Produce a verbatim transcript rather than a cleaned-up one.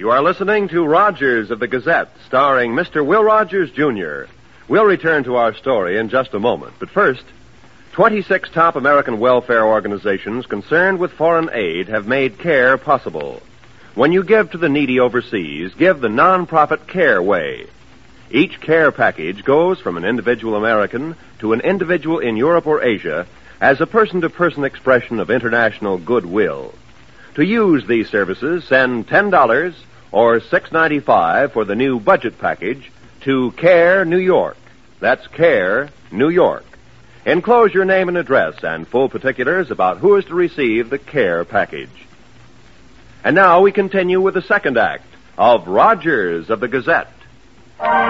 You are listening to Rogers of the Gazette, starring Mister Will Rogers, Junior We'll return to our story in just a moment. But first, twenty-six top American welfare organizations concerned with foreign aid have made CARE possible. When you give to the needy overseas, give the non-profit CARE way. Each CARE package goes from an individual American to an individual in Europe or Asia as a person-to-person expression of international goodwill. To use these services, send ten dollars or six dollars and ninety-five cents for the new budget package to CARE, New York. That's CARE, New York. Enclose your name and address and full particulars about who is to receive the CARE package. And now we continue with the second act of Rogers of the Gazette.